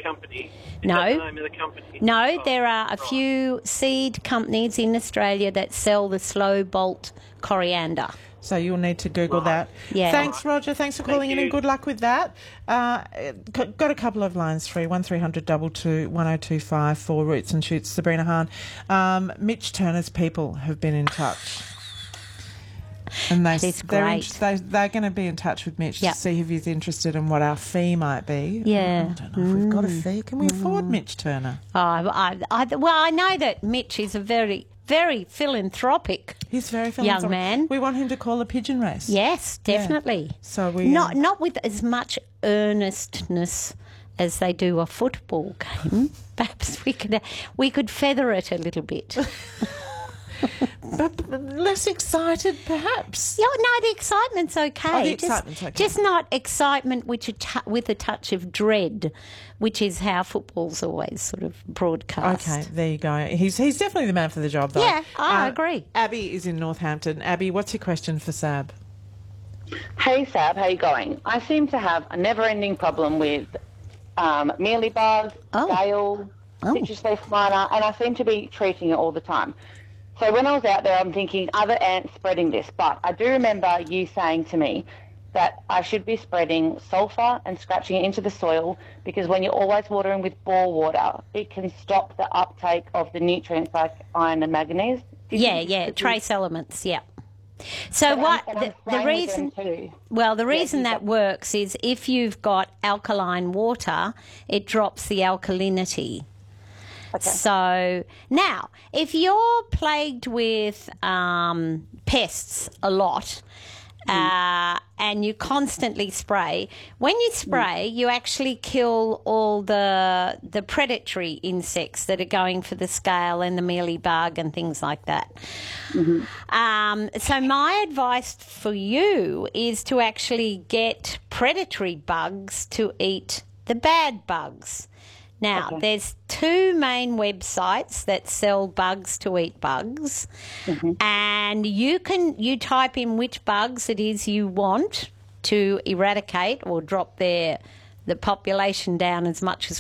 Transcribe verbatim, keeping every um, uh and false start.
company? Is No. that the name of the company? No, Oh, there are a right. few seed companies in Australia that sell the slow bolt coriander. So you'll need to Google Right. that. Yeah. Thanks, Roger. Thanks for calling in you. and good luck with that. Uh, got got a couple of lines free. One three hundred two two one oh two five for Roots and Shoots. Sabrina Hahn. Um, Mitch Turner's people have been in touch. And they, That is they're, in, great. they, they're going to be in touch with Mitch Yep. to see if he's interested in what our fee might be. Yeah. I don't know if we've got a fee. Can we afford Mitch Turner? Oh, I, I, well, I know that Mitch is a very, very philanthropic. He's very Young philanthropic. man. We want him to call a pigeon race. Yes, Yeah. definitely. So we Not um, not with as much earnestness as they do a football game. Perhaps we could we could feather it a little bit. but, but less excited, perhaps. Yeah, no, the excitement's okay. Oh, the Just- excitement's okay. Just not excitement which a tu- with a touch of dread, which is how football's always sort of broadcast. Okay, there you go. He's he's definitely the man for the job, though. Yeah, I Uh, agree. Abby is in Northampton. Abby, what's your question for Sab? Hey Sab, how you going? I seem to have a never-ending problem with um, mealybug, Oh. scale, Oh. citrus leaf miner, and I seem to be treating it all the time. So when I was out there, I'm thinking, are the ants spreading this? But I do remember you saying to me that I should be spreading sulphur and scratching it into the soil because when you're always watering with bore water, it can stop the uptake of the nutrients like iron and manganese. Did Yeah, you- yeah, did you- trace elements, yeah. So And I'm- what and I'm the, the spraying with reason them too. well the Yeah, reason you that go. works is if you've got alkaline water, it drops the alkalinity. Okay. So now, if you're plagued with um, pests a lot, uh, and you constantly spray, when you spray, you actually kill all the the predatory insects that are going for the scale and the mealybug and things like that. Um, so my advice for you is to actually get predatory bugs to eat the bad bugs. Now, Okay. there's two main websites that sell bugs to eat bugs, and you can you type in which bugs it is you want to eradicate or drop their the population down as much as